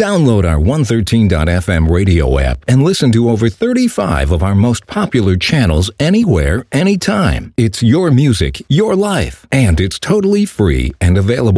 Download our 113.fm radio app and listen to over 35 of our most popular channels anywhere, anytime. It's your music, your life, and it's totally free and available